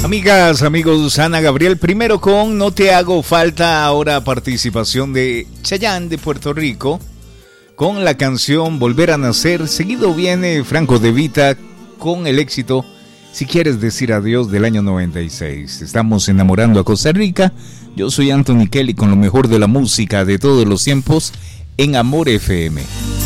Amigas, amigos, Ana Gabriel primero con No Te Hago Falta, ahora participación de Chayanne de Puerto Rico con la canción Volver a Nacer. Seguido viene Franco De Vita con el éxito Si Quieres Decir Adiós del año 96. Estamos enamorando a Costa Rica. Yo soy Anthony Kelly con lo mejor de la música de todos los tiempos en Amor FM.